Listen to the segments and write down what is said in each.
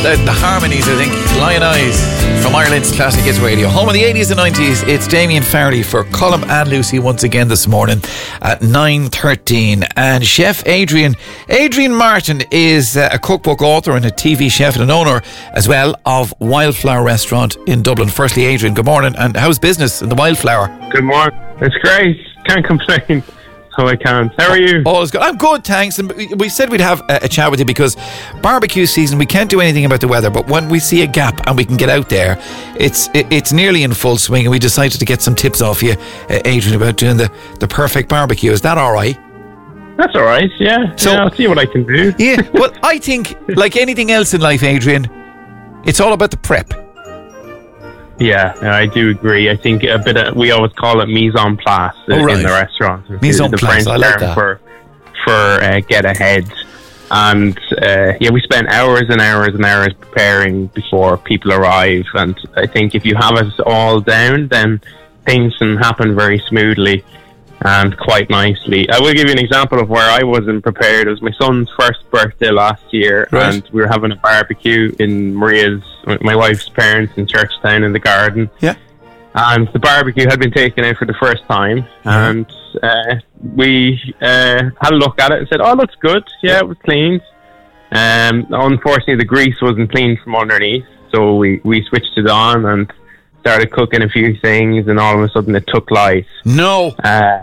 the harmonies, I think. Lion Eyes from Ireland's Classic Hits Radio. Home of the 80s and 90s. It's Damien Farrelly for Colm and Lucy once again this morning at 9:13. And Chef Adrian Martin is a cookbook author and a TV chef and an owner as well of Wildflower Restaurant in Dublin. Firstly, Adrian, good morning. And how's business in the Wildflower? Good morning. It's great. Can't complain. So I can't. How are you? All is good. I'm good, thanks. And we said we'd have a chat with you because barbecue season, we can't do anything about the weather, but when we see a gap and we can get out there, it's nearly in full swing, and we decided to get some tips off you, Adrian, about doing the perfect barbecue. Is that all right? That's all right, yeah. So, I'll see what I can do. Yeah, well, I think, like anything else in life, Adrian, it's all about the prep. Yeah, I do agree. I think we always call it mise en place in the restaurant. Mise en place, I like that. For get ahead. And we spend hours and hours and hours preparing before people arrive. And I think if you have us all down, then things can happen very smoothly and quite nicely. I will give you an example of where I wasn't prepared. It was my son's first birthday last year, right. And we were having a barbecue in my wife's parents in Churchtown in the garden. Yeah. And the barbecue had been taken out for the first time, and we had a look at it and said, "Oh, it looks good. Yeah, it was cleaned." Unfortunately, the grease wasn't cleaned from underneath, so we switched it on and started cooking a few things, and all of a sudden it took light. No.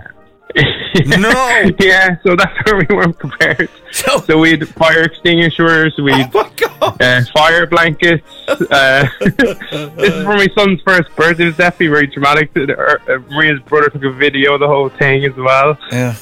No. Yeah, so that's where we weren't prepared. So we had fire extinguishers, we had fire blankets. This is for my son's first birthday. It was definitely very dramatic. Maria's brother took a video of the whole thing as well. Yeah.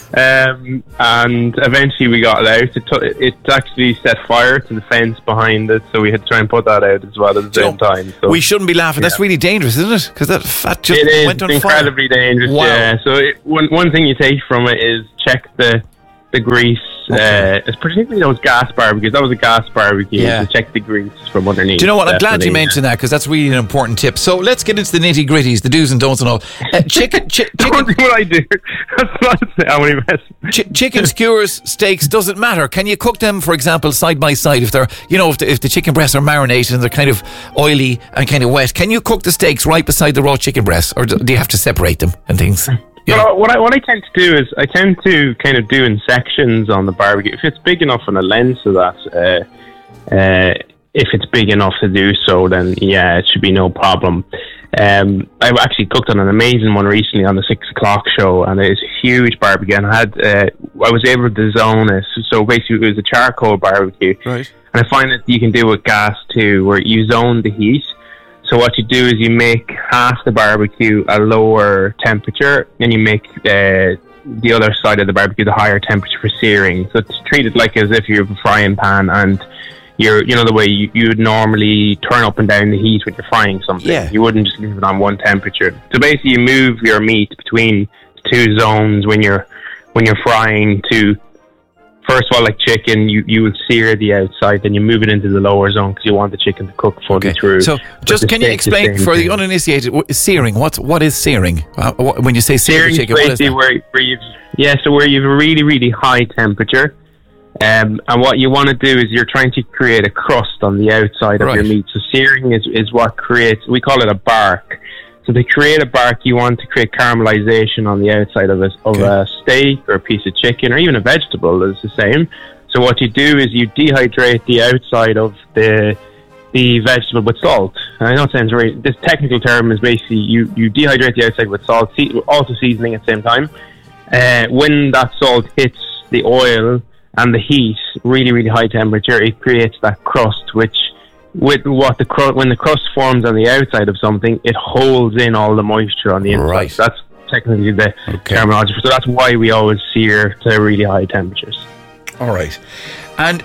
And eventually we got it out. It actually set fire to the fence behind it, so we had to try and put that out as well at the same time. So, we shouldn't be laughing. That's really dangerous, isn't it? Because that fat just went on fire. It is incredibly dangerous. Wow. Yeah. So one thing you take from it is check the grease. Okay. It's particularly those gas barbecues. That was a gas barbecue. Yeah. To check the grease from underneath. Do you know what? I'm glad you mentioned that, because that's really an important tip. So let's get into the nitty gritties, the do's and don'ts and all. Chicken. Don't do what I do. That's what chicken skewers, steaks, doesn't matter. Can you cook them, for example, side by side? If they're, if the chicken breasts are marinated and they're kind of oily and kind of wet, can you cook the steaks right beside the raw chicken breasts, or do you have to separate them and things? Yeah. Well, what I tend to do is I tend to kind of do in sections on the barbecue. If it's big enough on a lens of that, if it's big enough to do so, then yeah, it should be no problem. I've actually cooked on an amazing one recently on the 6 o'clock show, and it's a huge barbecue. And I was able to zone it. So basically, it was a charcoal barbecue, right? And I find that you can do it with gas too, where you zone the heat. So what you do is you make half the barbecue a lower temperature, and you make the other side of the barbecue the higher temperature for searing. So it's treated like as if you have a frying pan, and you're, the way you would normally turn up and down the heat when you're frying something. Yeah. You wouldn't just leave it on one temperature. So basically you move your meat between two zones when you're frying to... First of all, like chicken, you would sear the outside, then you move it into the lower zone because you want the chicken to cook fully through. So, can you explain for the uninitiated, searing? What is searing? When you say searing chicken, what is that? Where you've a really, really high temperature, and what you want to do is you're trying to create a crust on the outside of your meat. So searing is what creates. We call it a bark. So to create a bark, you want to create caramelization on the outside of a steak or a piece of chicken or even a vegetable is the same. So what you do is you dehydrate the outside of the vegetable with salt. And I know it sounds this technical term is basically you dehydrate the outside with salt, also seasoning at the same time. When that salt hits the oil and the heat, really, really high temperature, it creates that crust, which... when the crust forms on the outside of something, it holds in all the moisture on the inside. Right. So that's technically the terminology. So that's why we always sear to really high temperatures. All right. And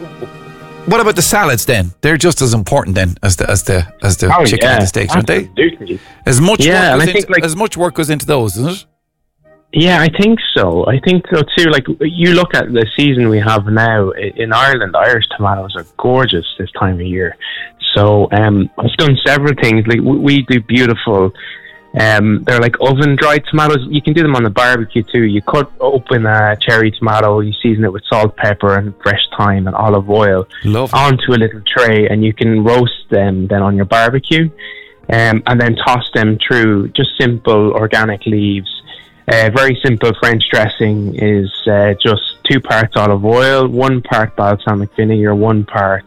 what about the salads then? They're just as important then as the chicken and the steaks, aren't they? Absolutely. As much work goes into those, isn't it? Yeah, I think so too. Like, you look at the season we have now in Ireland, Irish tomatoes are gorgeous this time of year. So I've done several things. Like, we do beautiful They're like oven dried tomatoes. You can do them on the barbecue too. You cut open a cherry tomato, you season it with salt, pepper, and fresh thyme and olive oil onto a little tray, and you can roast them then on your barbecue, and then toss them through just simple organic leaves. Very simple French dressing is just 2 parts olive oil, 1 part balsamic vinegar, 1 part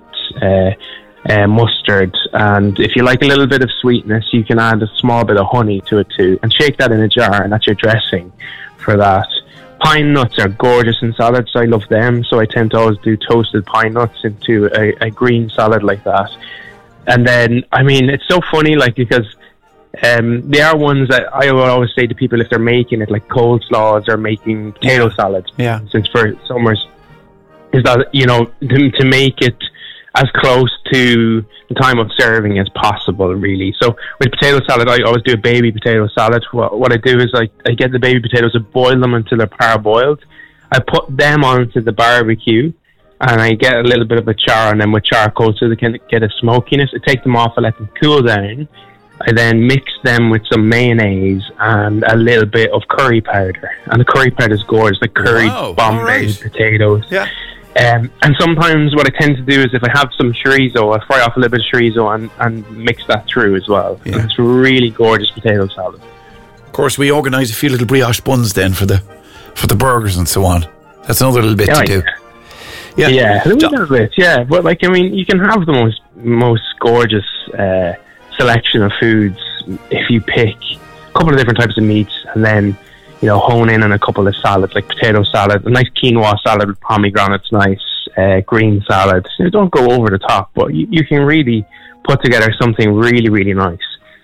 mustard, and if you like a little bit of sweetness, you can add a small bit of honey to it too, and shake that in a jar, and that's your dressing for that. Pine nuts are gorgeous in salads. I love them, so I tend to always do toasted pine nuts into a green salad like that. And then, I mean, it's so funny, like, because they are ones that I will always say to people if they're making it, like coleslaws or making potato salads, since for summers, is that, you know, to make it as close to the time of serving as possible, really. So with potato salad, I always do a baby potato salad. What I do is I get the baby potatoes, I boil them until they're parboiled. I put them onto the barbecue, and I get a little bit of a char on them with charcoal so they can get a smokiness. I take them off, I let them cool down. I then mix them with some mayonnaise and a little bit of curry powder. And the curry powder is gorgeous, like curried Bombay potatoes. Yeah. And sometimes what I tend to do is if I have some chorizo, I fry off a little bit of chorizo and mix that through as well. Yeah. And it's really gorgeous potato salad. Of course, we organise a few little brioche buns then for the burgers and so on. That's another little bit to do. Yeah, a little bit, yeah. But like, I mean, you can have the most gorgeous selection of foods if you pick a couple of different types of meats, and then, you know, hone in on a couple of salads, like potato salad, a nice quinoa salad with pomegranates, nice green salad. You know, don't go over the top, but you can really put together something really, really nice.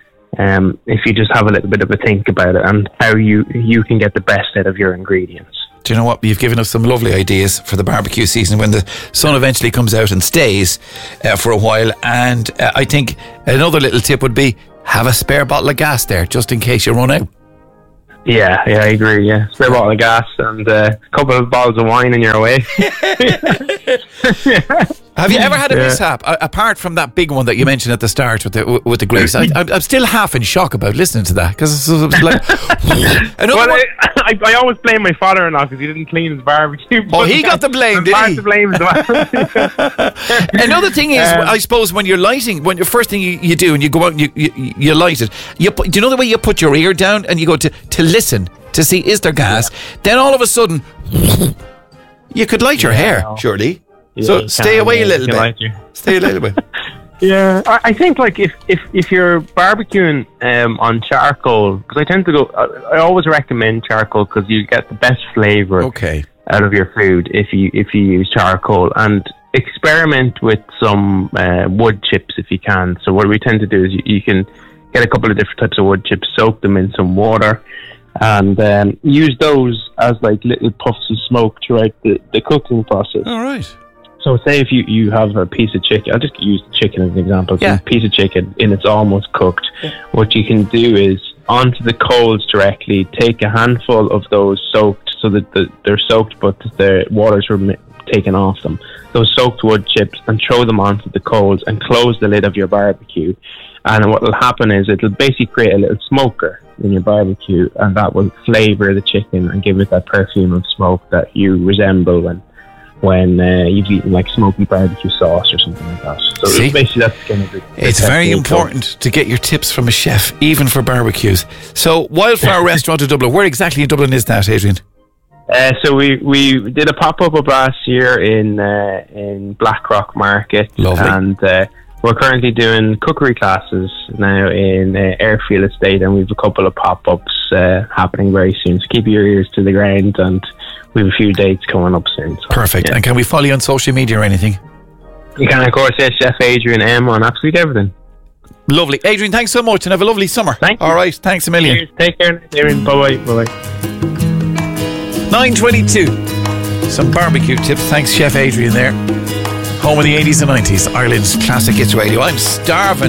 If you just have a little bit of a think about it and how you can get the best out of your ingredients. Do you know what? You've given us some lovely ideas for the barbecue season when the sun eventually comes out and stays for a while. And I think another little tip would be have a spare bottle of gas there just in case you run out. Yeah, I agree. Yeah, spare bottle of gas and a couple of bottles of wine and you're away. Have you ever had a mishap apart from that big one that you mentioned at the start with the grapes? I'm still half in shock about listening to that because it's like I always blame my father-in-law because he didn't clean his barbecue. Oh, he got the blame, did he? To blame as well. Another thing is, I suppose when you're lighting, when your first thing you do and you go out and you light it, do you know the way you put your ear down and you go to listen to see is there gas? Then all of a sudden you could light your hair, surely. Yeah, so stay away a little bit. Stay a little bit. Yeah, I think like if you're barbecuing on charcoal, because I tend to go, I always recommend charcoal because you get the best flavour out of your food if you use charcoal, and experiment with some wood chips if you can. So what we tend to do is you can get a couple of different types of wood chips, soak them in some water, and use those as like little puffs of smoke throughout the cooking process. All right. So say if you have a piece of chicken, I'll just use the chicken as an example. Yeah. A piece of chicken and it's almost cooked. Yeah. What you can do is onto the coals directly, take a handful of those soaked, so that they're soaked but the waters were taken off them. Those soaked wood chips, and throw them onto the coals and close the lid of your barbecue. And what will happen is it'll basically create a little smoker in your barbecue, and that will flavour the chicken and give it that perfume of smoke that you resemble when you've eaten like smoky barbecue sauce or something like that. So basically that's kind of it's very important to get your tips from a chef, even for barbecues. So Wildflower Restaurant in Dublin, where exactly in Dublin is that, Adrian? So we did a pop-up of last year in Blackrock Market. Lovely. And we're currently doing cookery classes now in Airfield Estate, and we have a couple of pop-ups happening very soon. So keep your ears to the ground, and we have a few dates coming up soon. So, perfect. Yeah. And can we follow you on social media or anything? You can, of course, yes, Chef Adrian M on absolutely everything. Lovely. Adrian, thanks so much and have a lovely summer. Thank you. All right, thanks a million. Cheers. Take care, Adrian. Bye-bye. Bye-bye. 9:22. Some barbecue tips. Thanks, Chef Adrian there. Home of the 80s and 90s. Ireland's classic hits radio. I'm starving.